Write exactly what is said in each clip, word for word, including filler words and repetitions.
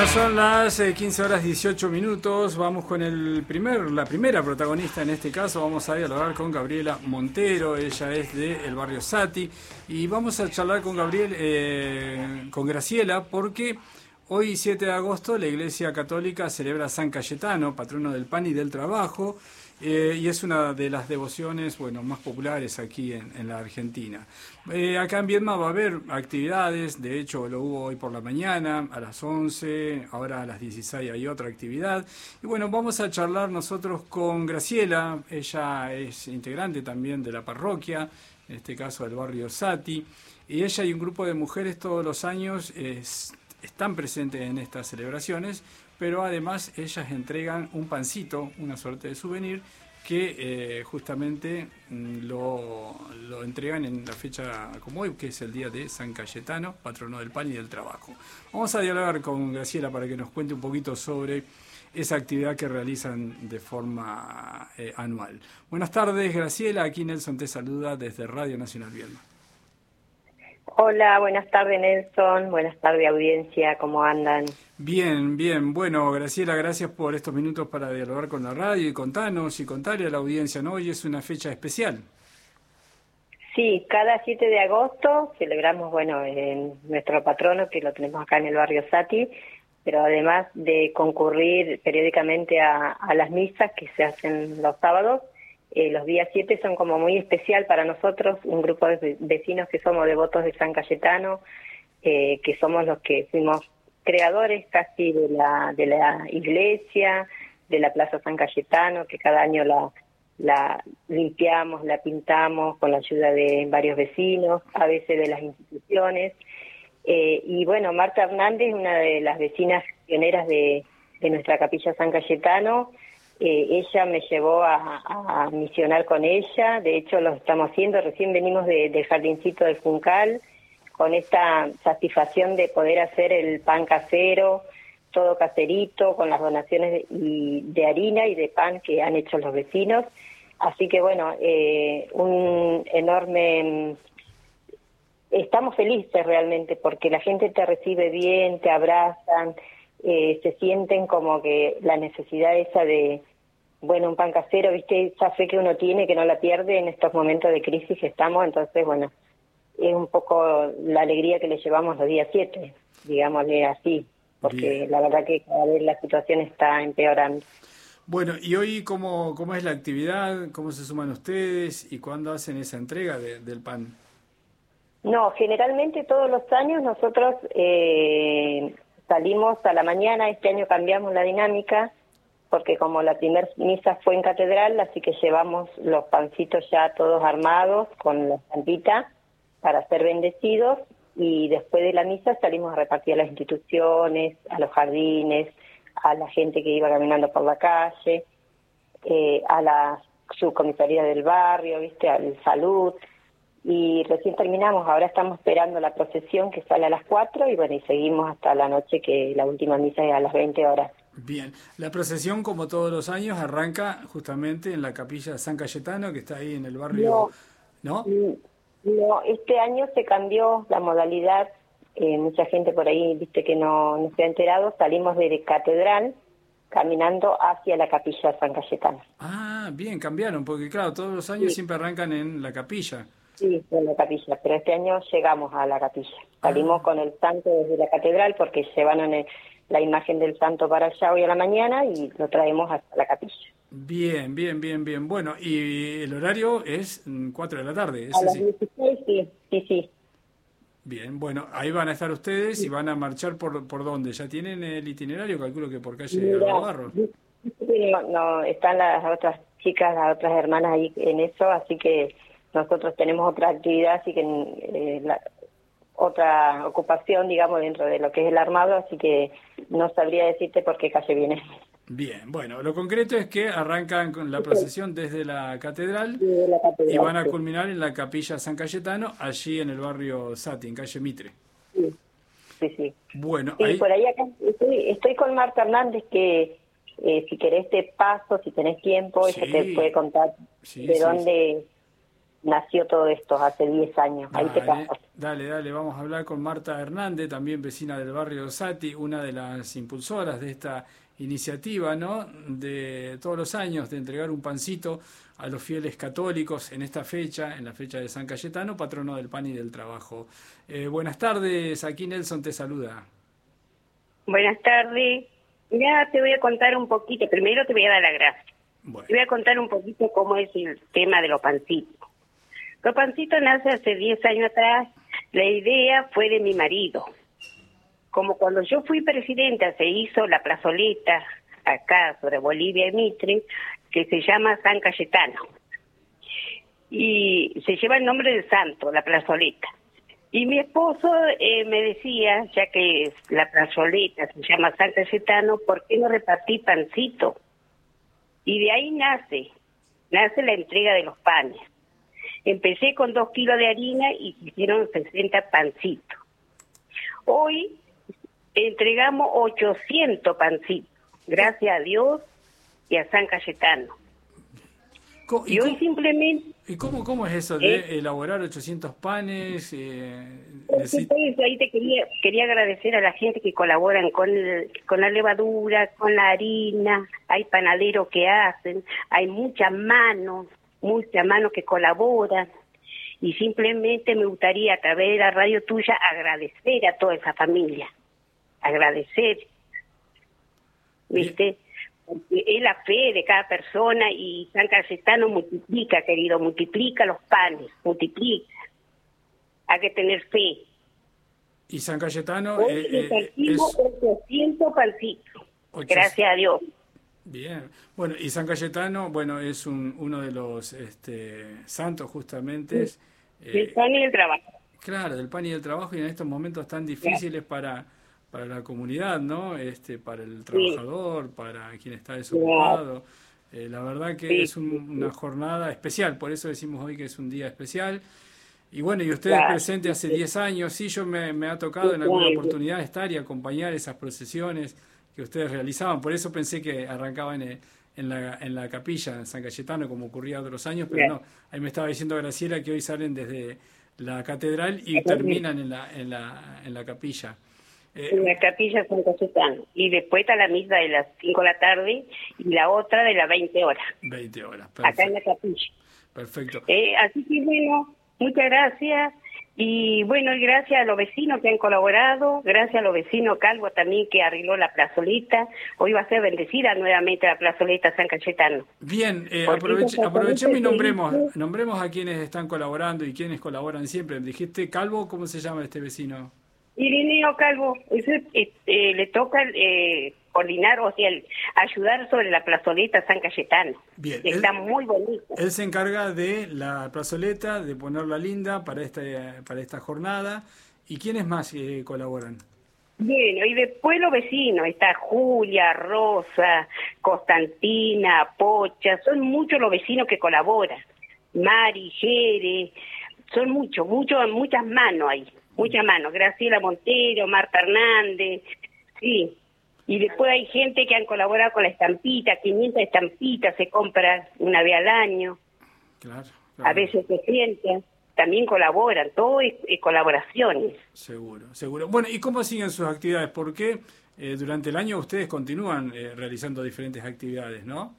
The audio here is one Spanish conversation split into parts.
son las eh, quince horas dieciocho minutos. Vamos con el primer, la primera protagonista en este caso. Vamos a dialogar con Gabriela Montero. Ella es del barrio Saty. Y vamos a charlar con Gabriel, eh, con Graciela, porque hoy, siete de agosto, la Iglesia Católica celebra San Cayetano, patrono del pan y del trabajo. Eh, y es una de las devociones, bueno, más populares aquí en, en la Argentina. Eh, acá en Viedma va a haber actividades, de hecho lo hubo hoy por la mañana, a las once, ahora a las dieciséis hay otra actividad. Y bueno, vamos a charlar nosotros con Graciela, ella es integrante también de la parroquia, en este caso del barrio Saty, y ella y un grupo de mujeres todos los años es, están presentes en estas celebraciones, pero además ellas entregan un pancito, una suerte de souvenir, que eh, justamente lo, lo entregan en la fecha como hoy, que es el día de San Cayetano, patrono del pan y del trabajo. Vamos a dialogar con Graciela para que nos cuente un poquito sobre esa actividad que realizan de forma eh, anual. Buenas tardes, Graciela, aquí Nelson te saluda desde Radio Nacional Viedma. Hola, buenas tardes Nelson, buenas tardes audiencia, ¿cómo andan? Bien, bien. Bueno, Graciela, gracias por estos minutos para dialogar con la radio y contarnos y contarle a la audiencia, ¿no? Hoy es una fecha especial. Sí, cada siete de agosto celebramos, bueno, en nuestro patrono, que lo tenemos acá en el barrio Saty, pero además de concurrir periódicamente a, a las misas que se hacen los sábados, eh, los días siete son como muy especial para nosotros, un grupo de vecinos que somos devotos de San Cayetano, eh, que somos los que fuimos creadores casi de la de la iglesia, de la Plaza San Cayetano, que cada año la, la limpiamos, la pintamos con la ayuda de varios vecinos, a veces de las instituciones. Eh, y bueno, Marta Hernández, una de las vecinas pioneras de, de nuestra Capilla San Cayetano, eh, ella me llevó a, a misionar con ella, de hecho lo estamos haciendo, recién venimos de, del jardincito del Juncal, con esta satisfacción de poder hacer el pan casero, todo caserito, con las donaciones de, y de harina y de pan que han hecho los vecinos. Así que bueno, eh, un enorme... Estamos felices realmente porque la gente te recibe bien, te abrazan, eh, se sienten como que la necesidad esa de, bueno, un pan casero, viste, esa fe que uno tiene, que no la pierde en estos momentos de crisis que estamos, entonces bueno, es un poco la alegría que le llevamos los días siete, digámosle así, porque Bien. La verdad que cada vez la situación está empeorando. Bueno, ¿y hoy cómo, cómo es la actividad? ¿Cómo se suman ustedes? ¿Y cuándo hacen esa entrega de, del pan? No, generalmente todos los años nosotros eh, salimos a la mañana, este año cambiamos la dinámica, porque como la primer misa fue en catedral, así que llevamos los pancitos ya todos armados con la estampita, para ser bendecidos, y después de la misa salimos a repartir a las instituciones, a los jardines, a la gente que iba caminando por la calle, eh, a la subcomisaría del barrio, viste, al salud, y recién terminamos, ahora estamos esperando la procesión que sale a las cuatro y bueno, y seguimos hasta la noche, que la última misa es a las veinte horas. Bien, la procesión como todos los años arranca justamente en la capilla San Cayetano, que está ahí en el barrio, ¿no? ¿no? No, este año se cambió la modalidad, eh, mucha gente por ahí, viste, que no, no se ha enterado, salimos de catedral caminando hacia la capilla San Cayetano. Ah, bien, cambiaron, porque claro, todos los años sí. siempre arrancan en la capilla. Sí, en la capilla, pero este año llegamos a la capilla. Salimos ah. con el santo desde la catedral porque llevaron el, la imagen del santo para allá hoy a la mañana y lo traemos hasta la capilla. Bien, bien, bien, bien. Bueno, y el horario es cuatro de la tarde. A las dieciséis, sí, sí, sí. Bien, bueno, ahí van a estar ustedes sí. y van a marchar por por dónde. ¿Ya tienen el itinerario? Calculo que por calle Barro. No, no, están las otras chicas, las otras hermanas ahí en eso, así que nosotros tenemos otra actividad, así que eh, la, otra ocupación, digamos, dentro de lo que es el armado, así que no sabría decirte por qué calle viene. Bien, bueno, lo concreto es que arrancan con la procesión desde la catedral, de la catedral y van a sí. culminar en la capilla San Cayetano, allí en el barrio Saty, en calle Mitre. Sí, sí, sí. Bueno, sí, ahí... por ahí acá estoy, estoy con Marta Hernández, que eh, si querés te paso, si tenés tiempo, sí. ella te puede contar sí, de sí, dónde... nació todo esto, hace diez años. Ahí te Dale, paso. dale, dale, vamos a hablar con Marta Hernández, también vecina del barrio Sati, una de las impulsoras de esta iniciativa, ¿no? De todos los años de entregar un pancito a los fieles católicos en esta fecha, en la fecha de San Cayetano, patrono del pan y del trabajo. Eh, buenas tardes, aquí Nelson te saluda. Buenas tardes. Ya te voy a contar un poquito, primero te voy a dar la gracia. Bueno. Te voy a contar un poquito cómo es el tema de los pancitos. Los pancitos nace hace diez años atrás, la idea fue de mi marido. Como cuando yo fui presidenta se hizo la plazoleta acá sobre Bolivia y Mitre, que se llama San Cayetano. Y se lleva el nombre del santo, la plazoleta. Y mi esposo eh, me decía, ya que la plazoleta se llama San Cayetano, ¿por qué no repartí pancito? Y de ahí nace, nace la entrega de los panes. Empecé con dos kilos de harina y hicieron sesenta pancitos. Hoy entregamos ochocientos pancitos, gracias a Dios y a San Cayetano. ¿Y, y hoy cómo, simplemente... ¿Y cómo, cómo es eso de ¿eh? elaborar ochocientos panes? Eh, necesito... Entonces, ahí te quería, quería agradecer a la gente que colaboran con, el, con la levadura, con la harina, hay panaderos que hacen, hay muchas manos, muchas manos que colaboran. Y simplemente me gustaría a través de la radio tuya agradecer a toda esa familia, agradecer, ¿viste? Bien. Porque es la fe de cada persona y San Cayetano multiplica, querido, multiplica los panes, multiplica. Hay que tener fe. Y San Cayetano Hoy eh, eh, es... ochocientos pancitos, ochocientos. Gracias a Dios. Bien. Bueno, y San Cayetano, bueno, es un, uno de los este, santos justamente. Sí. Eh, del pan y del trabajo. Claro, del pan y del trabajo, y en estos momentos tan difíciles yeah. para... para la comunidad, ¿no? Este, para el trabajador, sí. para quien está desocupado. Eh, la verdad que sí. es un, una jornada especial, por eso decimos hoy que es un día especial. Y bueno, y ustedes claro. presentes hace diez años, sí, yo me, me ha tocado en alguna oportunidad estar y acompañar esas procesiones que ustedes realizaban. Por eso pensé que arrancaban en, en, la, en la capilla, en San Cayetano, como ocurría otros años, pero yeah. no. Ahí me estaba diciendo Graciela que hoy salen desde la catedral y terminan en la, en la, en la capilla. Eh, en la capilla San Cayetano. Y después está la misa de las cinco de la tarde y la otra de las veinte horas. veinte horas, perfecto. Acá en la capilla. Perfecto. Eh, así que bueno, muchas gracias. Y bueno, y gracias a los vecinos que han colaborado, gracias a los vecinos Calvo también que arregló la plazoleta. Hoy va a ser bendecida nuevamente la plazoleta San Cayetano. Bien, eh, aproveche, aprovechemos y nombremos, nombremos a quienes están colaborando y quienes colaboran siempre. Dijiste Calvo, ¿cómo se llama este vecino? Irineo Calvo, ese, eh, le toca eh, coordinar, o sea, ayudar sobre la plazoleta San Cayetano. Bien. Está él, muy bonito. Él se encarga de la plazoleta, de ponerla linda para esta, para esta jornada. ¿Y quiénes más eh, colaboran? Bueno, y después los vecinos, está Julia, Rosa, Constantina, Pocha, son muchos los vecinos que colaboran. Mari, Jere, son muchos, muchos, muchas manos ahí. Muchas manos, Graciela Montero, Marta Hernández, sí. Y después hay gente que han colaborado con la estampita, quinientas estampitas se compran una vez al año. Claro, claro. A veces se sienten, también colaboran, todo es, es colaboraciones. Seguro, seguro. Bueno, ¿y cómo siguen sus actividades? Porque eh, durante el año ustedes continúan eh, realizando diferentes actividades, ¿no?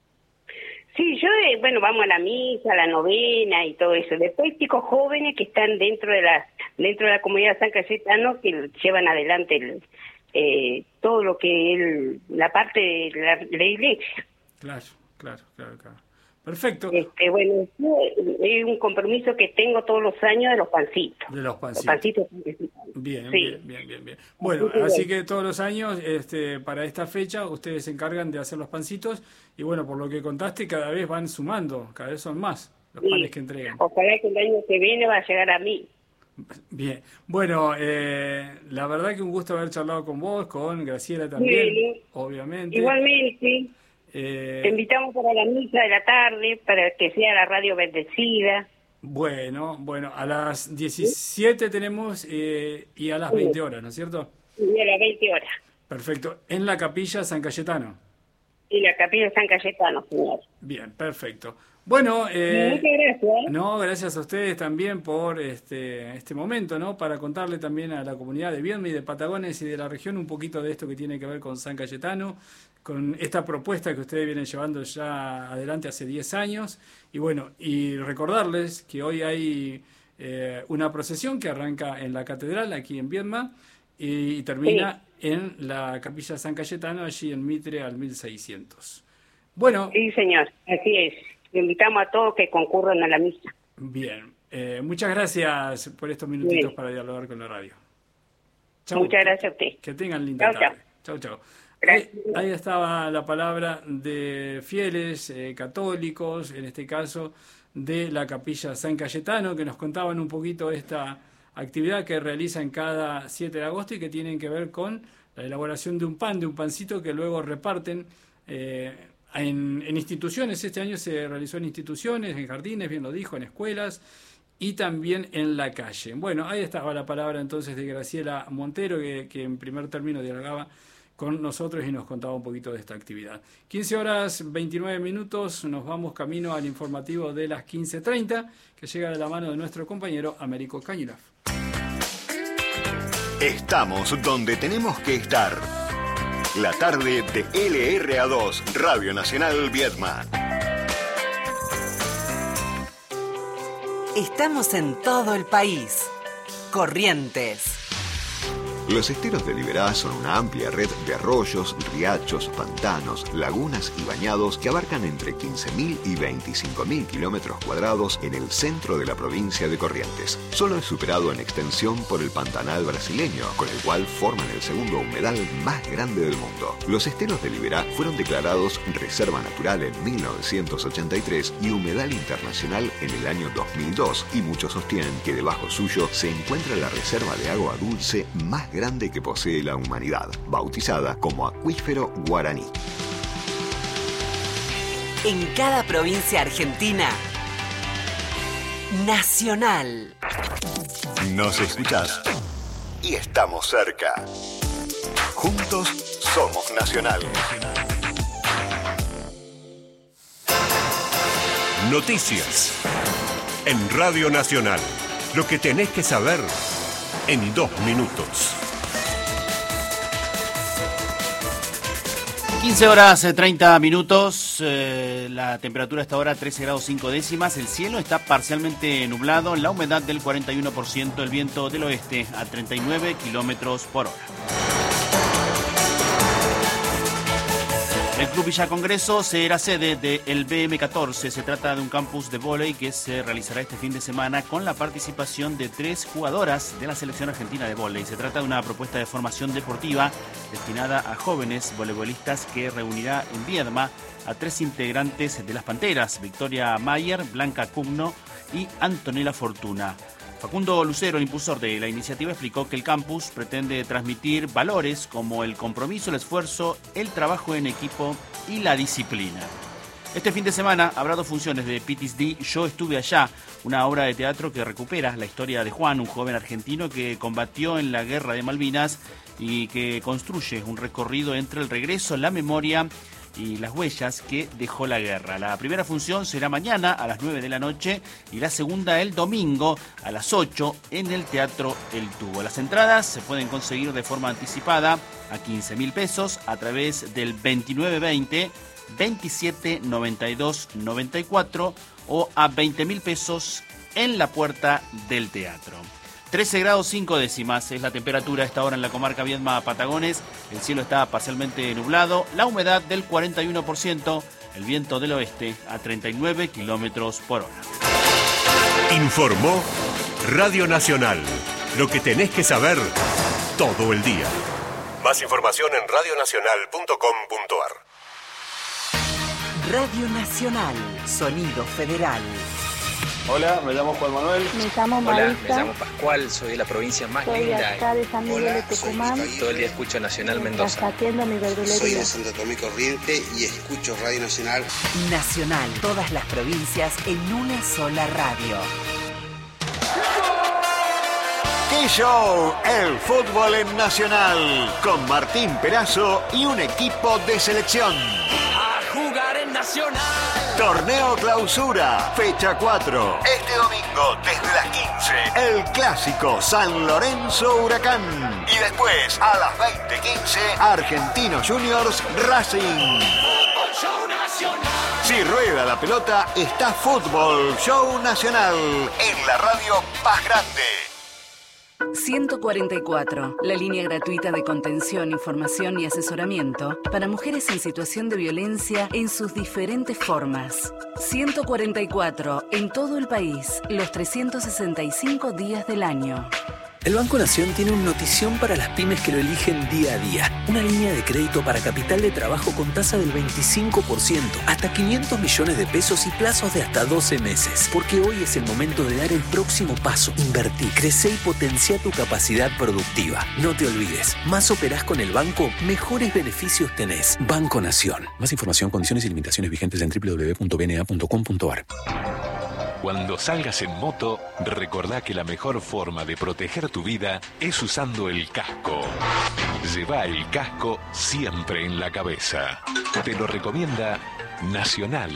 Sí, yo, eh, bueno, vamos a la misa, a la novena y todo eso. Después chicos jóvenes que están dentro de la dentro de la comunidad de San Cayetano que llevan adelante el, eh, todo lo que es la parte de la, la iglesia. Claro, claro, claro, claro. Perfecto. Este, bueno, es un compromiso que tengo todos los años de los pancitos. De los pancitos. Los pancitos. Bien, sí. bien, bien, bien, bien. Bueno, así, así que todos los años, este, para esta fecha, ustedes se encargan de hacer los pancitos y bueno, por lo que contaste, cada vez van sumando, cada vez son más los sí. panes que entregan. Ojalá que el año que viene va a llegar a mí. Bien, bueno, eh, la verdad que un gusto haber charlado con vos, con Graciela también, bien. obviamente. Igualmente. Eh, Te invitamos para la misa de la tarde, para que sea la radio bendecida. Bueno, bueno, a las diecisiete ¿sí? tenemos eh, y a las veinte horas, ¿no es cierto? Y a las veinte horas. Perfecto, en la capilla San Cayetano. En la capilla San Cayetano, señor. Bien, perfecto. Bueno, eh, muchas gracias. No, gracias a ustedes también por este, este momento, ¿no? Para contarle también a la comunidad de Viedma y de Patagones y de la región un poquito de esto que tiene que ver con San Cayetano, con esta propuesta que ustedes vienen llevando ya adelante hace diez años. Y bueno, y recordarles que hoy hay eh, una procesión que arranca en la catedral aquí en Viedma y, y termina sí. en la capilla San Cayetano, allí en Mitre al mil seiscientos. Bueno. Sí, señor, así es. Invitamos a todos que concurran a la misa. Bien, eh, muchas gracias por estos minutitos Bien. para dialogar con la radio. Chau. Muchas gracias a usted. Que tengan linda Chau, tarde. Chau, chau. Ahí, ahí estaba la palabra de fieles eh, católicos, en este caso de la capilla San Cayetano, que nos contaban un poquito esta actividad que realizan cada siete de agosto y que tienen que ver con la elaboración de un pan, de un pancito que luego reparten eh, En, en instituciones. Este año se realizó en instituciones, en jardines, bien lo dijo, en escuelas y también en la calle. Bueno, ahí estaba la palabra entonces de Graciela Montero, que, que en primer término dialogaba con nosotros y nos contaba un poquito de esta actividad. quince horas veintinueve minutos, nos vamos camino al informativo de las quince treinta, que llega de la mano de nuestro compañero Américo Cañulaf. Estamos donde tenemos que estar. La tarde de L R A dos, Radio Nacional Viedma. Estamos en todo el país. Corrientes. Los esteros de Liberá son una amplia red de arroyos, riachos, pantanos, lagunas y bañados que abarcan entre quince mil y veinticinco mil kilómetros cuadrados en el centro de la provincia de Corrientes. Solo es superado en extensión por el Pantanal brasileño, con el cual forman el segundo humedal más grande del mundo. Los esteros de Liberá fueron declarados Reserva Natural en mil novecientos ochenta y tres y Humedal Internacional en el año dos mil dos, y muchos sostienen que debajo suyo se encuentra la reserva de agua dulce más grande grande que posee la humanidad, bautizada como Acuífero Guaraní. En cada provincia argentina, Nacional. Nos escuchás y estamos cerca. Juntos somos Nacional. Noticias en Radio Nacional. Lo que tenés que saber en dos minutos. quince horas treinta minutos, eh, la temperatura hasta ahora trece grados cinco décimas, el cielo está parcialmente nublado, la humedad del cuarenta y uno por ciento, el viento del oeste a treinta y nueve kilómetros por hora. El Club Villa Congreso será sede del B M catorce. Se trata de un campus de vóley que se realizará este fin de semana con la participación de tres jugadoras de la selección argentina de vóley. Se trata de una propuesta de formación deportiva destinada a jóvenes voleibolistas que reunirá en Viedma a tres integrantes de las Panteras: Victoria Mayer, Blanca Cugno y Antonella Fortuna. Facundo Lucero, el impulsor de la iniciativa, explicó que el campus pretende transmitir valores como el compromiso, el esfuerzo, el trabajo en equipo y la disciplina. Este fin de semana habrá dos funciones de P T S D, Yo estuve allá, una obra de teatro que recupera la historia de Juan, un joven argentino que combatió en la Guerra de Malvinas y que construye un recorrido entre el regreso, la memoria y las huellas que dejó la guerra. La primera función será mañana a las nueve de la noche y la segunda el domingo a las ocho en el Teatro El Tubo. Las entradas se pueden conseguir de forma anticipada a quince mil pesos a través del veintinueve veinte, veintisiete noventa y dos noventa y cuatro o a veinte mil pesos en la puerta del teatro. trece grados cinco décimas es la temperatura a esta hora en la comarca Viedma Patagones. El cielo está parcialmente nublado, la humedad del cuarenta y uno por ciento, el viento del oeste a treinta y nueve kilómetros por hora. Informó Radio Nacional. Lo que tenés que saber todo el día. Más información en radio nacional punto com punto a r. Radio Nacional, Sonido Federal. Hola, me llamo Juan Manuel. Me llamo Marisa. Hola, me llamo Pascual, soy de la provincia más soy linda. Soy acá de San Miguel de Tucumán. Todo el día escucho Nacional Mendoza. Atiendo mi verdulería. Soy de Santo Tomé Corriente y escucho Radio Nacional. Nacional, todas las provincias en una sola radio. ¡Qué show! El fútbol en Nacional, con Martín Perazo y un equipo de selección. A jugar en Nacional. Torneo Clausura, fecha cuatro. Este domingo, desde las quince, el clásico San Lorenzo Huracán. Y después, a las veinte quince, Argentinos Juniors Racing. Si rueda la pelota, está Fútbol Show Nacional en la radio más grande. ciento cuarenta y cuatro, la línea gratuita de contención, información y asesoramiento para mujeres en situación de violencia en sus diferentes formas. ciento cuarenta y cuatro, en todo el país, los trescientos sesenta y cinco días del año. El Banco Nación tiene una notición para las pymes que lo eligen día a día. Una línea de crédito para capital de trabajo con tasa del veinticinco por ciento, hasta quinientos millones de pesos y plazos de hasta doce meses. Porque hoy es el momento de dar el próximo paso. Invertí, crece y potencia tu capacidad productiva. No te olvides, más operás con el banco, mejores beneficios tenés. Banco Nación. Más información, condiciones y limitaciones vigentes en doble u doble u doble u punto b n a punto com punto a r. Cuando salgas en moto, recordá que la mejor forma de proteger tu vida es usando el casco. Lleva el casco siempre en la cabeza. Te lo recomienda Nacional.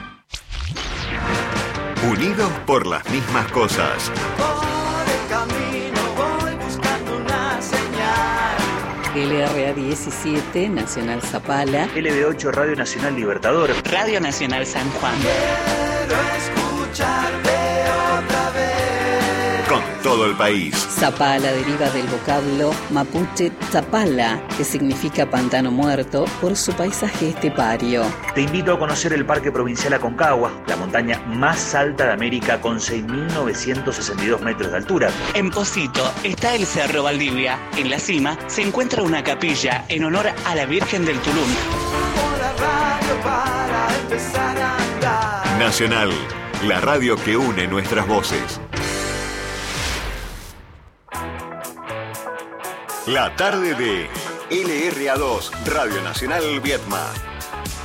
Unidos por las mismas cosas. Por el camino voy buscando una señal. L R A diecisiete, Nacional Zapala. L B ocho, Radio Nacional Libertador. Radio Nacional San Juan. Quiero escucharte otra vez. Con todo el país. Zapala deriva del vocablo mapuche Zapala, que significa pantano muerto por su paisaje estepario. Te invito a conocer el Parque Provincial Aconcagua, la montaña más alta de América con seis mil novecientos sesenta y dos metros de altura. En Pocito está el Cerro Valdivia. En la cima se encuentra una capilla en honor a la Virgen del Tulum. Para empezar a andar. Nacional, la radio que une nuestras voces. La tarde de L R A dos, Radio Nacional Vietma.